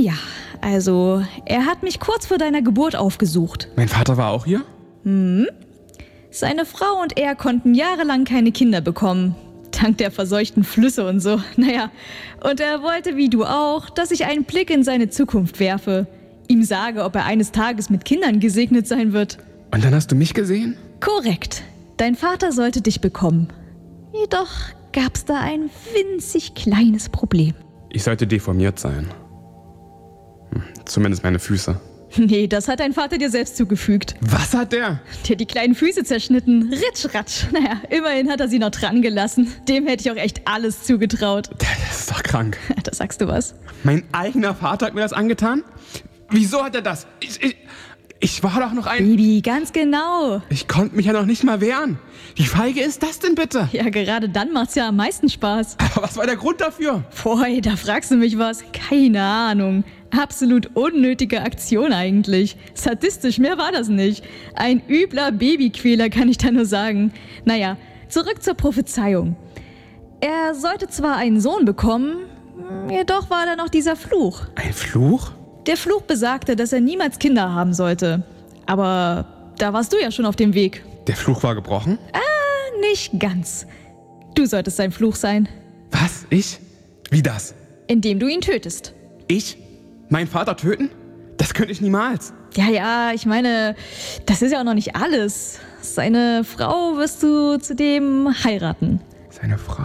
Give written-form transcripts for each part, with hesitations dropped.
Ja, also, er hat mich kurz vor deiner Geburt aufgesucht. Mein Vater war auch hier? Seine Frau und er konnten jahrelang keine Kinder bekommen. Dank der verseuchten Flüsse und so. Naja, und er wollte, wie du auch, dass ich einen Blick in seine Zukunft werfe. Ihm sage, ob er eines Tages mit Kindern gesegnet sein wird. Und dann hast du mich gesehen? Korrekt. Dein Vater sollte dich bekommen. Jedoch gab's da ein winzig kleines Problem. Ich sollte deformiert sein. Zumindest meine Füße. Nee, das hat dein Vater dir selbst zugefügt. Was hat der? Dir die kleinen Füße zerschnitten. Ritsch, ratsch. Naja, immerhin hat er sie noch dran gelassen. Dem hätte ich auch echt alles zugetraut. Das ist doch krank. Da sagst du was. Mein eigener Vater hat mir das angetan? Wieso hat er das? Ich war doch noch ein... Baby, ganz genau. Ich konnte mich ja noch nicht mal wehren. Wie feige ist das denn bitte? Ja, gerade dann macht's ja am meisten Spaß. Aber was war der Grund dafür? Boah, da fragst du mich was. Keine Ahnung. Absolut unnötige Aktion eigentlich. Sadistisch, mehr war das nicht. Ein übler Babyquäler, kann ich da nur sagen. Naja, zurück zur Prophezeiung. Er sollte zwar einen Sohn bekommen, jedoch war da noch dieser Fluch. Ein Fluch? Der Fluch besagte, dass er niemals Kinder haben sollte. Aber da warst du ja schon auf dem Weg. Der Fluch war gebrochen? Nicht ganz. Du solltest sein Fluch sein, Was? Ich? Wie das? indem du ihn tötest. Ich? Meinen Vater töten? Das könnte ich niemals. Ja, ich meine, das ist ja auch noch nicht alles. Seine Frau wirst du zudem heiraten. Seine Frau...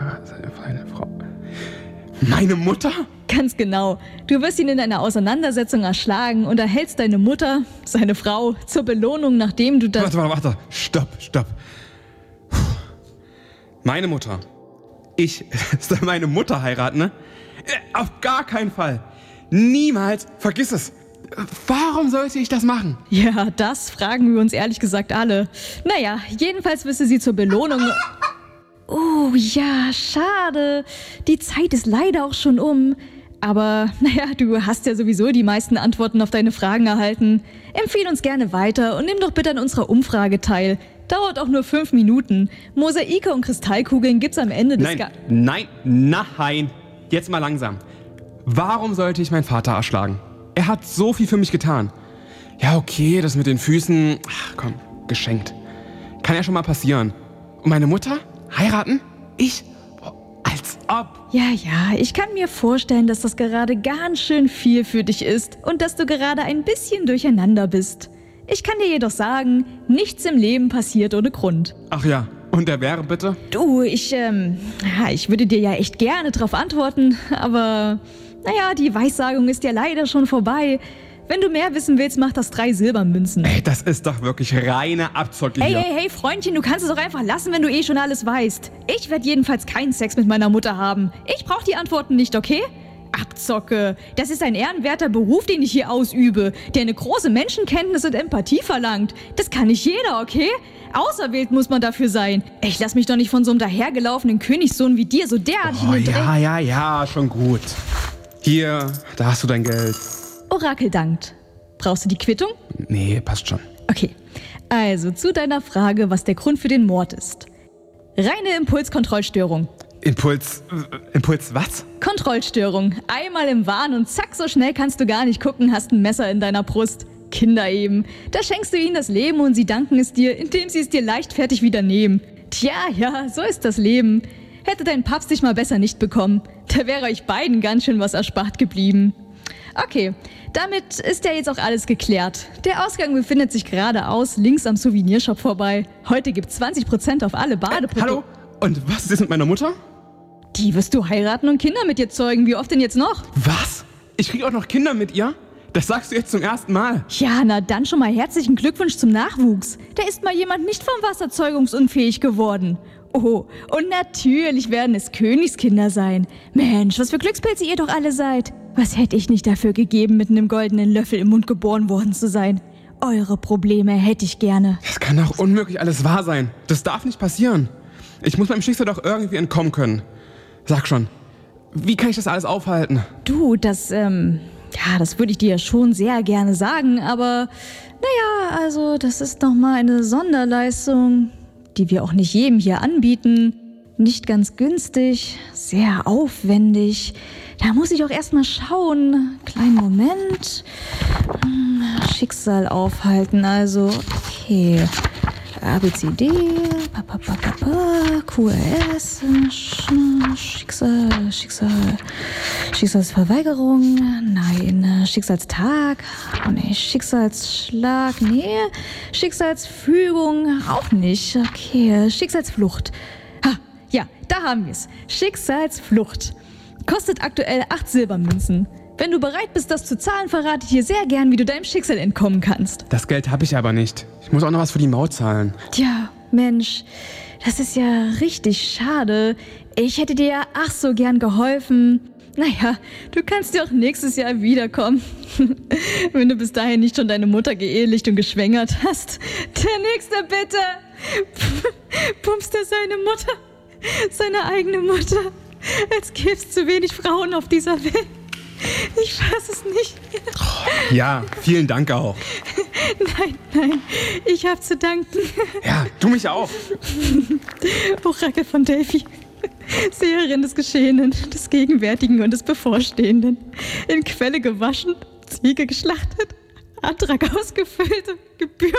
Meine Mutter? Ganz genau. Du wirst ihn in einer Auseinandersetzung erschlagen und erhältst deine Mutter, seine Frau, zur Belohnung, nachdem du das... Warte. Stopp. Puh. Meine Mutter. Ich soll meine Mutter heiraten, ne? Auf gar keinen Fall. Niemals. Vergiss es. Warum sollte ich das machen? Ja, das fragen wir uns ehrlich gesagt alle. Naja, jedenfalls wirst du sie zur Belohnung... Oh ja, schade. Die Zeit ist leider auch schon um. Aber naja, du hast ja sowieso die meisten Antworten auf deine Fragen erhalten. Empfehl uns gerne weiter und nimm doch bitte an unserer Umfrage teil. Dauert auch nur 5 Minuten. Mosaike und Kristallkugeln gibt's am Ende des... Nein. Jetzt mal langsam. Warum sollte ich meinen Vater erschlagen? Er hat so viel für mich getan. Ja, okay, das mit den Füßen... Ach, komm, geschenkt. Kann ja schon mal passieren. Und meine Mutter? Heiraten? Ich? Als ob. Ja, ich kann mir vorstellen, dass das gerade ganz schön viel für dich ist und dass du gerade ein bisschen durcheinander bist. Ich kann dir jedoch sagen, nichts im Leben passiert ohne Grund. Ach ja, und der wäre bitte? Du, ich würde dir ja echt gerne drauf antworten, aber naja, die Weissagung ist ja leider schon vorbei. Wenn du mehr wissen willst, mach das 3 Silbermünzen. Ey, das ist doch wirklich reine Abzocke hier. Hey, Freundchen, du kannst es doch einfach lassen, wenn du eh schon alles weißt. Ich werde jedenfalls keinen Sex mit meiner Mutter haben. Ich brauche die Antworten nicht, okay? Abzocke. Das ist ein ehrenwerter Beruf, den ich hier ausübe, der eine große Menschenkenntnis und Empathie verlangt. Das kann nicht jeder, okay? Auserwählt muss man dafür sein. Ich lass mich doch nicht von so einem dahergelaufenen Königssohn wie dir so derartig in den Dreck... Ja, schon gut. Hier, da hast du dein Geld. Orakel dankt. Brauchst du die Quittung? Nee, passt schon. Okay, also zu deiner Frage, was der Grund für den Mord ist. Reine Impulskontrollstörung. Impuls was? Kontrollstörung. Einmal im Wahn und zack, so schnell kannst du gar nicht gucken, hast ein Messer in deiner Brust. Kinder eben. Da schenkst du ihnen das Leben und sie danken es dir, indem sie es dir leichtfertig wieder nehmen. Tja, so ist das Leben. Hätte dein Papst dich mal besser nicht bekommen, da wäre euch beiden ganz schön was erspart geblieben. Okay, damit ist ja jetzt auch alles geklärt. Der Ausgang befindet sich geradeaus links am Souvenirshop vorbei. Heute gibt's 20% auf alle Badeprodukte. Hallo? Und was ist jetzt mit meiner Mutter? Die wirst du heiraten und Kinder mit dir zeugen. Wie oft denn jetzt noch? Was? Ich krieg auch noch Kinder mit ihr? Das sagst du jetzt zum ersten Mal. Ja, na dann schon mal herzlichen Glückwunsch zum Nachwuchs. Da ist mal jemand nicht vom Wasser zeugungsunfähig geworden. Oh, und natürlich werden es Königskinder sein. Mensch, was für Glückspilze ihr doch alle seid. Was hätte ich nicht dafür gegeben, mit einem goldenen Löffel im Mund geboren worden zu sein? Eure Probleme hätte ich gerne. Das kann doch unmöglich alles wahr sein. Das darf nicht passieren. Ich muss meinem Schicksal doch irgendwie entkommen können. Sag schon, wie kann ich das alles aufhalten? Du, das würde ich dir ja schon sehr gerne sagen, aber naja, also das ist nochmal eine Sonderleistung, die wir auch nicht jedem hier anbieten. Nicht ganz günstig, sehr aufwendig. Da muss ich auch erstmal schauen. Kleinen Moment. Schicksal aufhalten, also, okay. ABCD, QRS, Schicksalsverweigerung, nein, Schicksalstag, oh nee, Schicksalsschlag, nee, Schicksalsfügung, auch nicht, okay, Schicksalsflucht. Ja, da haben wir es. Schicksalsflucht. Kostet aktuell 8 Silbermünzen. Wenn du bereit bist, das zu zahlen, verrate ich dir sehr gern, wie du deinem Schicksal entkommen kannst. Das Geld habe ich aber nicht. Ich muss auch noch was für die Maut zahlen. Tja, Mensch, das ist ja richtig schade. Ich hätte dir ja ach so gern geholfen. Naja, du kannst ja auch nächstes Jahr wiederkommen. Wenn du bis dahin nicht schon deine Mutter geehelicht und geschwängert hast. Der Nächste bitte. Pumpst er seine Mutter? Seine eigene Mutter? Als gäbe es zu wenig Frauen auf dieser Welt. Ich weiß es nicht. Ja, vielen Dank auch. Nein, ich hab zu danken. Ja, du mich auch. Orakel von Delphi, Seherin des Geschehenen, des Gegenwärtigen und des Bevorstehenden. In Quelle gewaschen, Ziege geschlachtet, Antrag ausgefüllt und Gebühr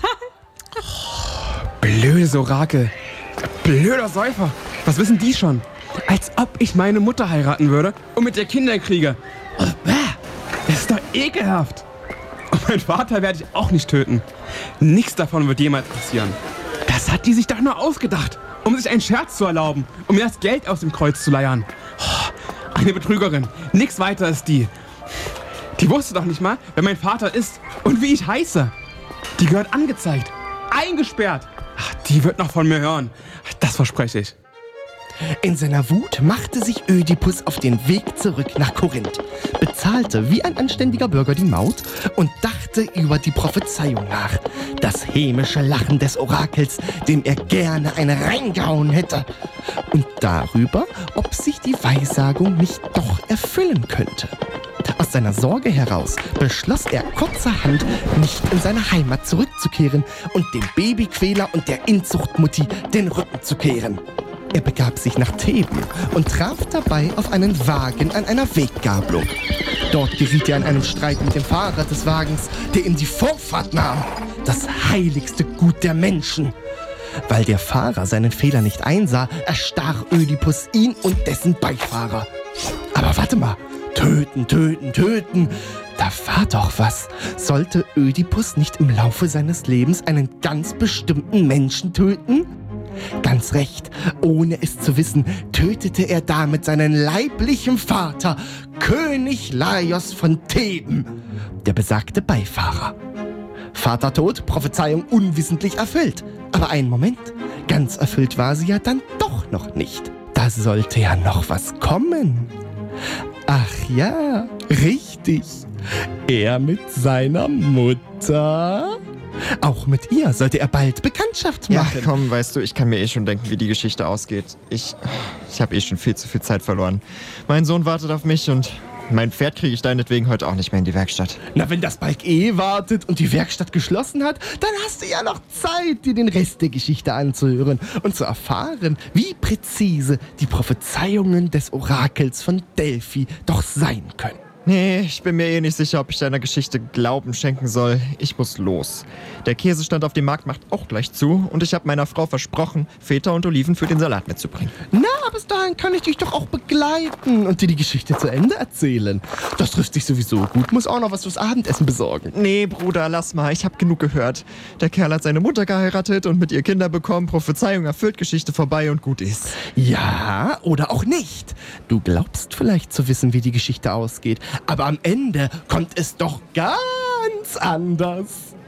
bezahlt. Blödes Orakel. Blöder Säufer. Was wissen die schon? Als ob ich meine Mutter heiraten würde und mit ihr Kinder kriege. Oh, das ist doch ekelhaft. Und meinen Vater werde ich auch nicht töten. Nichts davon wird jemals passieren. Das hat die sich doch nur ausgedacht, um sich einen Scherz zu erlauben, um mir das Geld aus dem Kreuz zu leiern. Oh, eine Betrügerin. Nix weiter ist die. Die wusste doch nicht mal, wer mein Vater ist und wie ich heiße. Die gehört angezeigt, eingesperrt. Ach, die wird noch von mir hören. Das verspreche ich. In seiner Wut machte sich Ödipus auf den Weg zurück nach Korinth, bezahlte wie ein anständiger Bürger die Maut und dachte über die Prophezeiung nach. Das hämische Lachen des Orakels, dem er gerne eine reingehauen hätte. Und darüber, ob sich die Weissagung nicht doch erfüllen könnte. Aus seiner Sorge heraus beschloss er kurzerhand, nicht in seine Heimat zurückzukehren und dem Babyquäler und der Inzuchtmutti den Rücken zu kehren. Er begab sich nach Theben und traf dabei auf einen Wagen an einer Weggabelung. Dort geriet er in einen Streit mit dem Fahrer des Wagens, der ihm die Vorfahrt nahm. Das heiligste Gut der Menschen. Weil der Fahrer seinen Fehler nicht einsah, erstach Ödipus ihn und dessen Beifahrer. Aber warte mal, töten. Da war doch was. Sollte Ödipus nicht im Laufe seines Lebens einen ganz bestimmten Menschen töten? Ganz recht, ohne es zu wissen, tötete er damit seinen leiblichen Vater, König Laios von Theben, der besagte Beifahrer. Vater tot, Prophezeiung unwissentlich erfüllt. Aber einen Moment, ganz erfüllt war sie ja dann doch noch nicht. Da sollte ja noch was kommen. Ach ja, richtig. Er mit seiner Mutter. Auch mit ihr sollte er bald Bekanntschaft machen. Ja, komm, weißt du, ich kann mir eh schon denken, wie die Geschichte ausgeht. Ich habe eh schon viel zu viel Zeit verloren. Mein Sohn wartet auf mich und mein Pferd kriege ich deinetwegen heute auch nicht mehr in die Werkstatt. Na, wenn das Balk wartet und die Werkstatt geschlossen hat, dann hast du ja noch Zeit, dir den Rest der Geschichte anzuhören und zu erfahren, wie präzise die Prophezeiungen des Orakels von Delphi doch sein können. Nee, ich bin mir eh nicht sicher, ob ich deiner Geschichte Glauben schenken soll. Ich muss los. Der Käsestand auf dem Markt macht auch gleich zu und ich habe meiner Frau versprochen, Feta und Oliven für den Salat mitzubringen. Na, bis dahin kann ich dich doch auch begleiten und dir die Geschichte zu Ende erzählen. Das trifft sich sowieso gut, muss auch noch was fürs Abendessen besorgen. Nee, Bruder, lass mal, ich habe genug gehört. Der Kerl hat seine Mutter geheiratet und mit ihr Kinder bekommen, Prophezeiung erfüllt, Geschichte vorbei und gut ist. Ja, oder auch nicht. Du glaubst vielleicht zu wissen, wie die Geschichte ausgeht, aber am Ende kommt es doch ganz anders.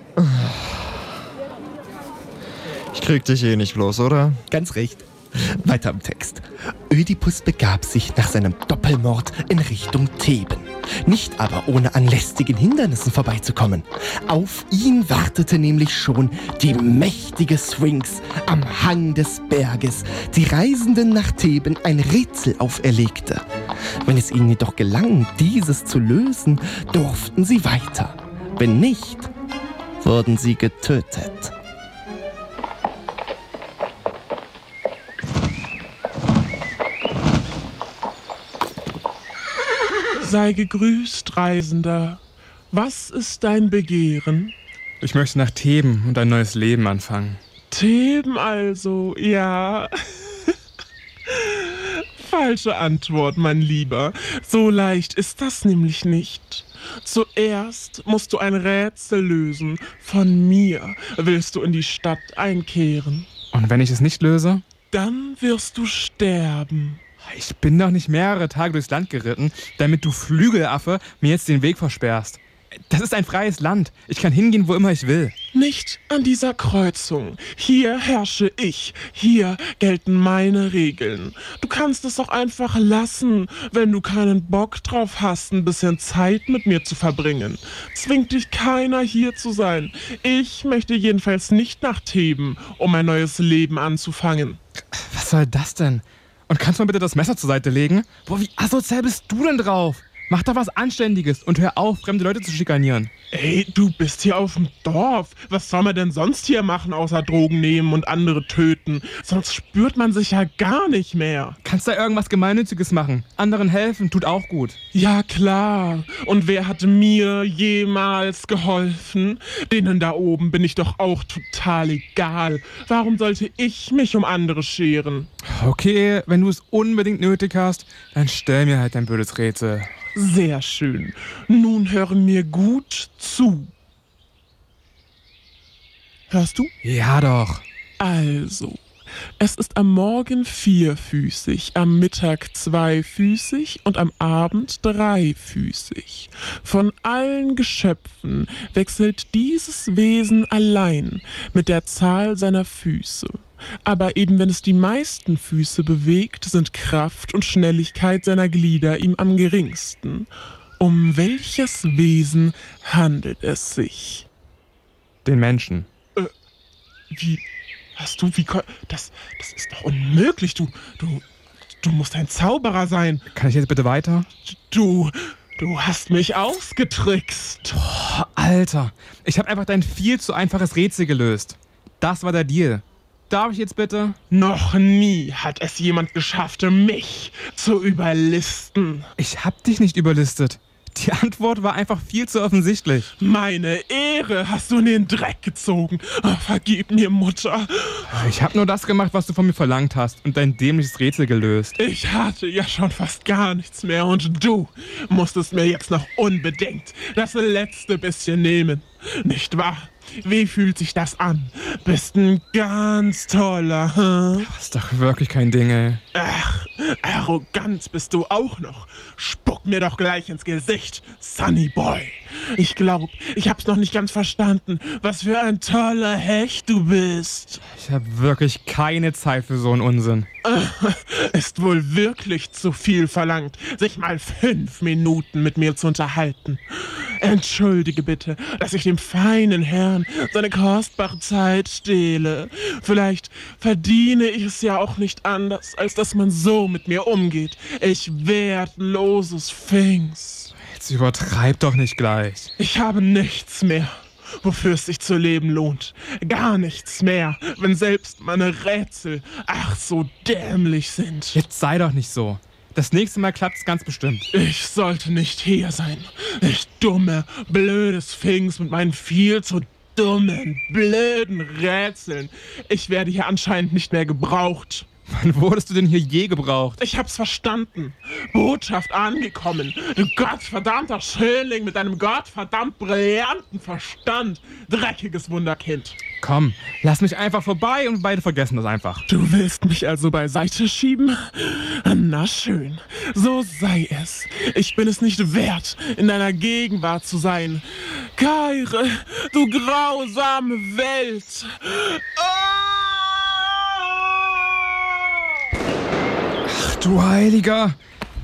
Ich krieg dich eh nicht bloß, oder? Ganz recht. Weiter im Text. Ödipus begab sich nach seinem Doppelmord in Richtung Theben. Nicht aber ohne an lästigen Hindernissen vorbeizukommen. Auf ihn wartete nämlich schon die mächtige Sphinx am Hang des Berges, die Reisenden nach Theben ein Rätsel auferlegte. Wenn es ihnen jedoch gelang, dieses zu lösen, durften sie weiter. Wenn nicht, wurden sie getötet. Sei gegrüßt, Reisender. Was ist dein Begehren? Ich möchte nach Theben und ein neues Leben anfangen. Theben also, ja. Falsche Antwort, mein Lieber. So leicht ist das nämlich nicht. Zuerst musst du ein Rätsel lösen. Von mir willst du in die Stadt einkehren. Und wenn ich es nicht löse? Dann wirst du sterben. Ich bin doch nicht mehrere Tage durchs Land geritten, damit du Flügelaffe mir jetzt den Weg versperrst. Das ist ein freies Land. Ich kann hingehen, wo immer ich will. Nicht an dieser Kreuzung. Hier herrsche ich. Hier gelten meine Regeln. Du kannst es doch einfach lassen, wenn du keinen Bock drauf hast, ein bisschen Zeit mit mir zu verbringen. Zwingt dich keiner, hier zu sein. Ich möchte jedenfalls nicht nach Theben, um ein neues Leben anzufangen. Was soll das denn? Und kannst du mal bitte das Messer zur Seite legen? Boah, wie asozial bist du denn drauf? Mach doch was Anständiges und hör auf, fremde Leute zu schikanieren. Ey, du bist hier auf dem Dorf. Was soll man denn sonst hier machen, außer Drogen nehmen und andere töten? Sonst spürt man sich ja gar nicht mehr. Kannst da irgendwas Gemeinnütziges machen? Anderen helfen, tut auch gut. Ja, klar. Und wer hat mir jemals geholfen? Denen da oben bin ich doch auch total egal. Warum sollte ich mich um andere scheren? Okay, wenn du es unbedingt nötig hast, dann stell mir halt dein blödes Rätsel. Sehr schön. Nun höre mir gut zu. Hörst du? Ja doch. Also, es ist am Morgen vierfüßig, am Mittag zweifüßig und am Abend dreifüßig. Von allen Geschöpfen wechselt dieses Wesen allein mit der Zahl seiner Füße. Aber eben wenn es die meisten Füße bewegt, sind Kraft und Schnelligkeit seiner Glieder ihm am geringsten. Um welches Wesen handelt es sich? Den Menschen. Wie das ist doch unmöglich. Du musst ein Zauberer sein. Kann ich jetzt bitte weiter? Du hast mich ausgetrickst. Oh, Alter, ich habe einfach dein viel zu einfaches Rätsel gelöst. Das war der Deal. Darf ich jetzt bitte? Noch nie hat es jemand geschafft, mich zu überlisten. Ich hab dich nicht überlistet. Die Antwort war einfach viel zu offensichtlich. Meine Ehre hast du in den Dreck gezogen. Oh, vergib mir, Mutter. Ich hab nur das gemacht, was du von mir verlangt hast und dein dämliches Rätsel gelöst. Ich hatte ja schon fast gar nichts mehr und du musstest mir jetzt noch unbedingt das letzte bisschen nehmen. Nicht wahr? Wie fühlt sich das an? Bist ein ganz toller, hm? Das ist doch wirklich kein Ding, ey. Ach, arrogant bist du auch noch. Spuck mir doch gleich ins Gesicht, Sunny Boy. Ich glaub, ich hab's noch nicht ganz verstanden. Was für ein toller Hecht du bist. Ich hab wirklich keine Zeit für so einen Unsinn. Ist wohl wirklich zu viel verlangt, sich mal 5 Minuten mit mir zu unterhalten. Entschuldige bitte, dass ich dem feinen Herrn seine kostbare Zeit stehle. Vielleicht verdiene ich es ja auch nicht anders, als dass man so mit mir umgeht. Ich wertlose Sphinx. Jetzt übertreib doch nicht gleich. Ich habe nichts mehr, wofür es sich zu leben lohnt. Gar nichts mehr, wenn selbst meine Rätsel ach so dämlich sind. Jetzt sei doch nicht so. Das nächste Mal klappt's ganz bestimmt. Ich sollte nicht hier sein. Ich dumme, blöde Sphinx mit meinen viel zu dummen, blöden Rätseln. Ich werde hier anscheinend nicht mehr gebraucht. Wann wurdest du denn hier je gebraucht? Ich hab's verstanden. Botschaft angekommen. Du gottverdammter Schönling mit deinem gottverdammt brillanten Verstand. Dreckiges Wunderkind. Komm, lass mich einfach vorbei und beide vergessen das einfach. Du willst mich also beiseite schieben? Na schön, so sei es. Ich bin es nicht wert, in deiner Gegenwart zu sein. Kaire, du grausame Welt. Ach du Heiliger.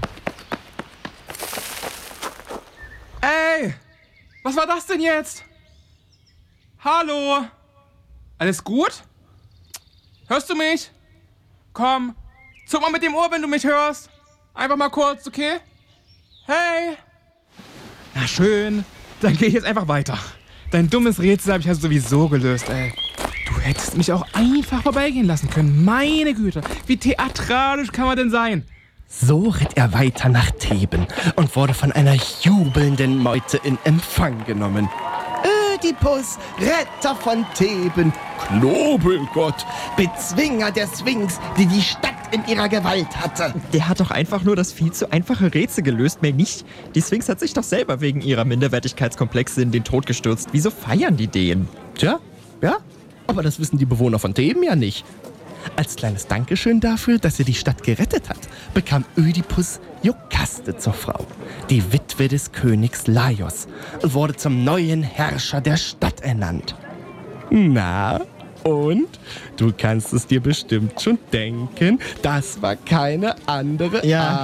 Ey, was war das denn jetzt? Hallo? Alles gut? Hörst du mich? Komm, zuck mal mit dem Ohr, wenn du mich hörst. Einfach mal kurz, okay? Hey! Na schön, dann gehe ich jetzt einfach weiter. Dein dummes Rätsel habe ich ja sowieso gelöst, ey. Du hättest mich auch einfach vorbeigehen lassen können. Meine Güte, wie theatralisch kann man denn sein? So ritt er weiter nach Theben und wurde von einer jubelnden Meute in Empfang genommen. Ödipus, Retter von Theben, Knobelgott, Bezwinger der Sphinx, die die Stadt in ihrer Gewalt hatte. Der hat doch einfach nur das viel zu einfache Rätsel gelöst, mehr nicht. Die Sphinx hat sich doch selber wegen ihrer Minderwertigkeitskomplexe in den Tod gestürzt. Wieso feiern die den? Tja, ja, aber das wissen die Bewohner von Theben ja nicht. Als kleines Dankeschön dafür, dass er die Stadt gerettet hat, bekam Ödipus Iokaste zur Frau, die Witwe des Königs Laios, und wurde zum neuen Herrscher der Stadt ernannt. Na, und? Du kannst es dir bestimmt schon denken, das war keine andere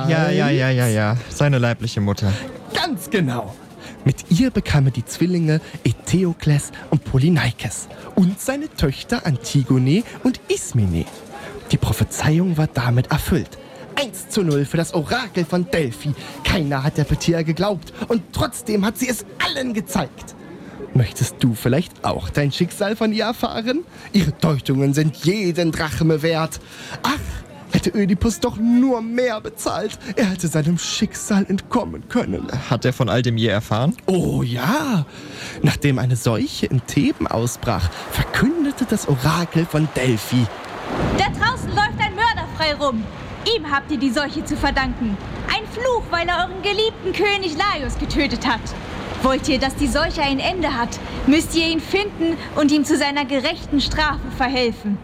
Ja. Seine leibliche Mutter. Ganz genau. Mit ihr bekam er die Zwillinge Eteokles und Polyneikes und seine Töchter Antigone und Ismene. Die Prophezeiung war damit erfüllt. 1:0 für das Orakel von Delphi. Keiner hat der Petea geglaubt und trotzdem hat sie es allen gezeigt. Möchtest du vielleicht auch dein Schicksal von ihr erfahren? Ihre Deutungen sind jeden Drachme wert. Ach, hätte Ödipus doch nur mehr bezahlt. Er hätte seinem Schicksal entkommen können. Hat er von all dem je erfahren? Oh ja! Nachdem eine Seuche in Theben ausbrach, verkündete das Orakel von Delphi: Da draußen läuft ein Mörder frei rum. Ihm habt ihr die Seuche zu verdanken. Ein Fluch, weil er euren geliebten König Laios getötet hat. Wollt ihr, dass die Seuche ein Ende hat, müsst ihr ihn finden und ihm zu seiner gerechten Strafe verhelfen.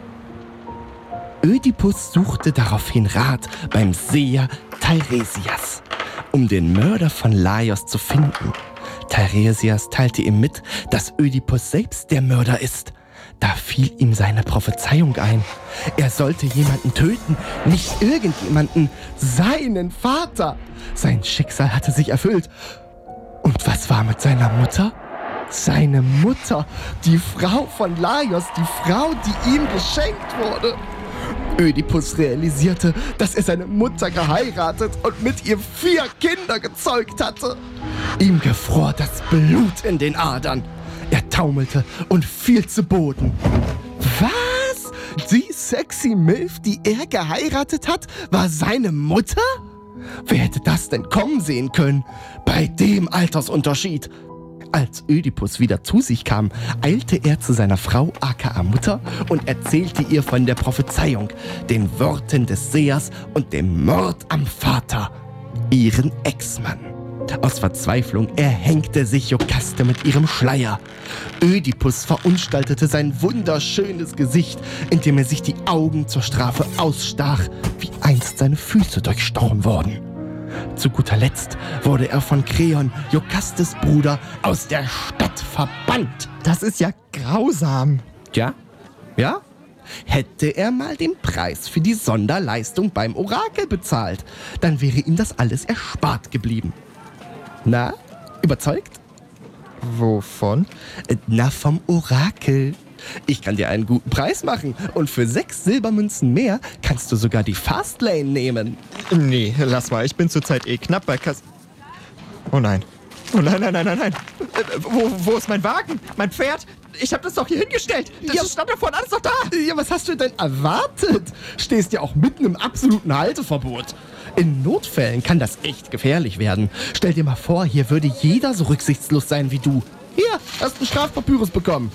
Ödipus suchte daraufhin Rat beim Seher Teiresias, um den Mörder von Laios zu finden. Teiresias teilte ihm mit, dass Ödipus selbst der Mörder ist. Da fiel ihm seine Prophezeiung ein. Er sollte jemanden töten, nicht irgendjemanden, seinen Vater. Sein Schicksal hatte sich erfüllt. Und was war mit seiner Mutter? Seine Mutter, die Frau von Laios, die Frau, die ihm geschenkt wurde. Ödipus realisierte, dass er seine Mutter geheiratet und mit ihr 4 Kinder gezeugt hatte. Ihm gefror das Blut in den Adern. Er taumelte und fiel zu Boden. Was? Die sexy Milf, die er geheiratet hat, war seine Mutter? Wer hätte das denn kommen sehen können? Bei dem Altersunterschied. Als Ödipus wieder zu sich kam, eilte er zu seiner Frau aka Mutter und erzählte ihr von der Prophezeiung, den Worten des Sehers und dem Mord am Vater, ihren Ex-Mann. Aus Verzweiflung erhängte sich Iokaste mit ihrem Schleier. Ödipus verunstaltete sein wunderschönes Gesicht, indem er sich die Augen zur Strafe ausstach, wie einst seine Füße durchstochen wurden. Zu guter Letzt wurde er von Kreon, Iokastes Bruder, aus der Stadt verbannt. Das ist ja grausam. Ja? Hätte er mal den Preis für die Sonderleistung beim Orakel bezahlt, dann wäre ihm das alles erspart geblieben. Na, überzeugt? Wovon? Na, vom Orakel. Ich kann dir einen guten Preis machen und für 6 Silbermünzen mehr kannst du sogar die Fastlane nehmen. Nee, lass mal. Ich bin zurzeit knapp bei Oh nein. Oh nein. Wo ist mein Wagen? Mein Pferd? Ich habe das doch hier hingestellt. Das stand davon alles doch da. Ja, was hast du denn erwartet? Stehst ja auch mitten im absoluten Halteverbot. In Notfällen kann das echt gefährlich werden. Stell dir mal vor, hier würde jeder so rücksichtslos sein wie du. Hier, hast einen Strafpapyrus bekommen.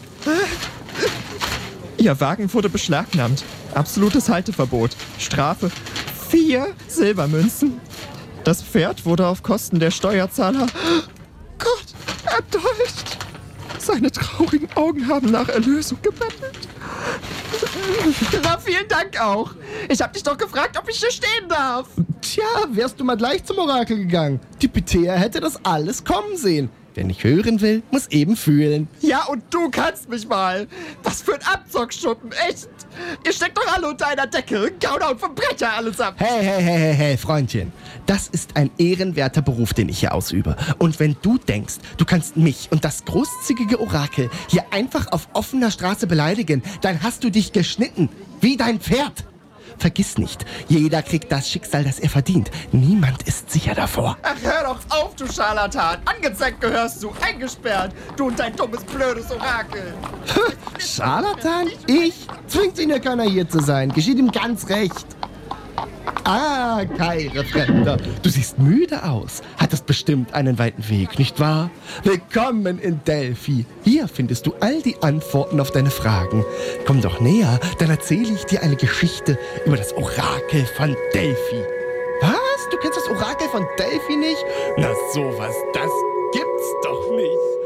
Ihr Wagen wurde beschlagnahmt. Absolutes Halteverbot. Strafe 4 Silbermünzen. Das Pferd wurde auf Kosten der Steuerzahler Gott erdolcht. Seine traurigen Augen haben nach Erlösung gebettelt. Na, vielen Dank auch. Ich hab dich doch gefragt, ob ich hier stehen darf. Tja, wärst du mal gleich zum Orakel gegangen. Die Petea hätte das alles kommen sehen. Wer nicht hören will, muss eben fühlen. Ja, und du kannst mich mal. Was für ein Abzockschuppen, echt. Ihr steckt doch alle unter einer Decke. Gauner und Verbrecher allesamt. Hey, Freundchen. Das ist ein ehrenwerter Beruf, den ich hier ausübe. Und wenn du denkst, du kannst mich und das großzügige Orakel hier einfach auf offener Straße beleidigen, dann hast du dich geschnitten. Wie dein Pferd. Vergiss nicht, jeder kriegt das Schicksal, das er verdient. Niemand ist sicher davor. Ach, hör doch auf, du Scharlatan. Angezeigt gehörst du, eingesperrt. Du und dein dummes, blödes Orakel. Scharlatan? Ich? Zwingt ihn ja keiner hier zu sein. Geschieht ihm ganz recht. Ah, Kaire, Fremder, du siehst müde aus. Hattest bestimmt einen weiten Weg, nicht wahr? Willkommen in Delphi. Hier findest du all die Antworten auf deine Fragen. Komm doch näher, dann erzähle ich dir eine Geschichte über das Orakel von Delphi. Was? Du kennst das Orakel von Delphi nicht? Na sowas, das gibt's doch nicht.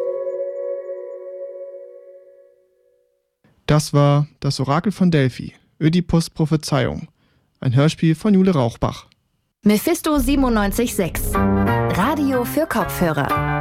Das war das Orakel von Delphi, Ödipus' Prophezeiung. Ein Hörspiel von Jule Rauchbach. Mephisto 97.6 Radio für Kopfhörer.